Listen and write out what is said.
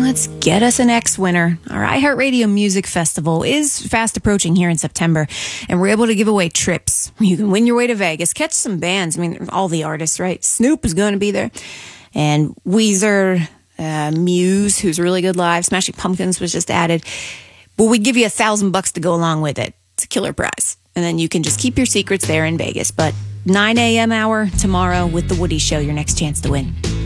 let's get us an X winner. Our iHeartRadio Music Festival is fast approaching here in September, and we're able to give away trips. You can win your way to Vegas, catch some bands. I mean, all the artists, right? Snoop is going to be there, and Weezer, Muse, who's really good live. Smashing Pumpkins was just added. But we give you $1,000 to go along with it. It's a killer prize. And then you can just keep your secrets there in Vegas. But 9 a.m. hour tomorrow with The Woody Show, your next chance to win.